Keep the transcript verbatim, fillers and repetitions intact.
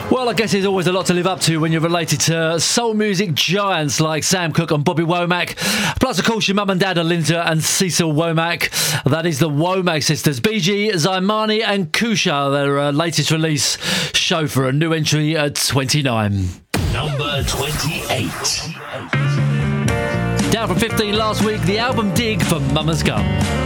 Well, I guess there's always a lot to live up to when you're related to soul music giants like Sam Cooke and Bobby Womack. Plus, of course, your mum and dad are Linda and Cecil Womack. That is the Womack sisters. B G, Zaimani and Kusha, their uh, latest release, show for a new entry at twenty-nine. Number twenty-eight. Down from fifteen last week, the album Dig for Mama's Gun.